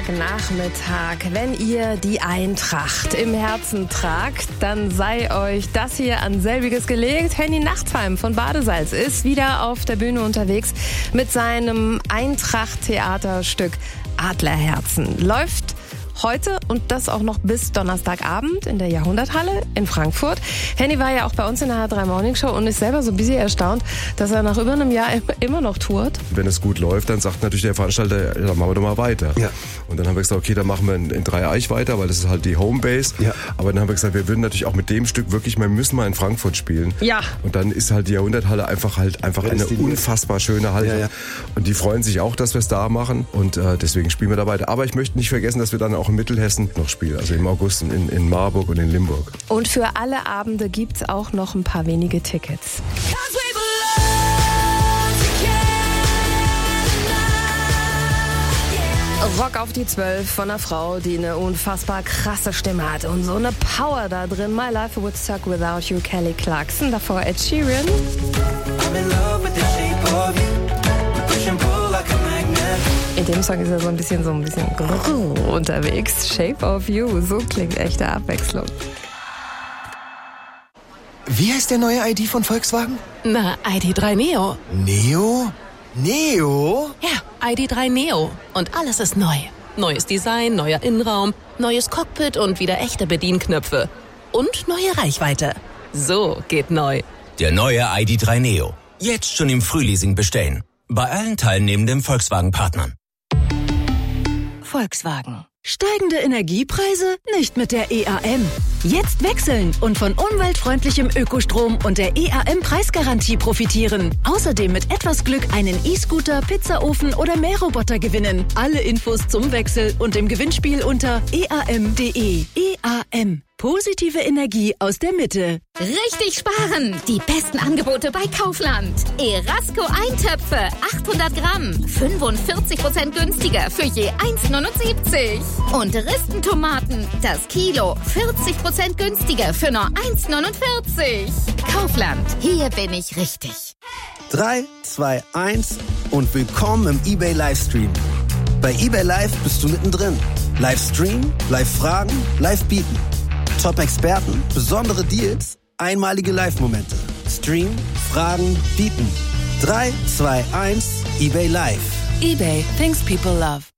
Sonntagnachmittag. Wenn ihr die Eintracht im Herzen tragt, dann sei euch das hier an selbiges gelegt. Henny Nachtsheim von Badesalz ist wieder auf der Bühne unterwegs mit seinem Eintracht-Theaterstück Adlerherzen. Läuft heute und das auch noch bis Donnerstagabend in der Jahrhunderthalle in Frankfurt. Henny war ja auch bei uns in der H3 Morning Show und ist selber so ein bisschen erstaunt, dass er nach über einem Jahr immer noch tourt. Wenn es gut läuft, dann sagt natürlich der Veranstalter, ja, dann machen wir doch mal weiter. Ja. Und dann haben wir gesagt, okay, dann machen wir in Dreieich weiter, weil das ist halt die Homebase. Ja. Aber dann haben wir gesagt, wir würden natürlich auch mit dem Stück wirklich, wir müssen mal in Frankfurt spielen. Ja. Und dann ist halt die Jahrhunderthalle einfach eine unfassbar schöne Halle. Ja, ja. Und die freuen sich auch, dass wir es da machen und deswegen spielen wir da weiter. Aber ich möchte nicht vergessen, dass wir dann auch in Mittelhessen noch spielen, also im August in Marburg und in Limburg. Und für alle Abende gibt's auch noch ein paar wenige Tickets. Rock auf die 12 von einer Frau, die eine unfassbar krasse Stimme hat und so eine Power da drin. My Life Would Suck Without You, Kelly Clarkson. Davor Ed Sheeran. In dem Song ist er so ein bisschen unterwegs. Shape of You, so klingt echte Abwechslung. Wie heißt der neue ID von Volkswagen? Na, ID.3 Neo. Neo? Neo? Ja, ID.3 Neo. Und alles ist neu. Neues Design, neuer Innenraum, neues Cockpit und wieder echte Bedienknöpfe. Und neue Reichweite. So geht neu. Der neue ID.3 Neo. Jetzt schon im Frühleasing bestellen. Bei allen teilnehmenden Volkswagen-Partnern. Volkswagen. Steigende Energiepreise? Nicht mit der EAM. Jetzt wechseln und von umweltfreundlichem Ökostrom und der EAM-Preisgarantie profitieren. Außerdem mit etwas Glück einen E-Scooter, Pizzaofen oder Mähroboter gewinnen. Alle Infos zum Wechsel und im Gewinnspiel unter eam.de. EAM. Positive Energie aus der Mitte. Richtig sparen! Die besten Angebote bei Kaufland. Erasco Eintöpfe, 800 Gramm, 45% günstiger für je 1,79. Und Ristentomaten, das Kilo, 40% günstiger für nur 1,49. Kaufland, hier bin ich richtig. 3, 2, 1 und willkommen im eBay Livestream. Bei eBay Live bist du mittendrin. Livestream, Live-Fragen, Live-Bieten. Top-Experten, besondere Deals, einmalige Live-Momente. Stream, Fragen, bieten. 3, 2, 1, eBay Live. eBay, things people love.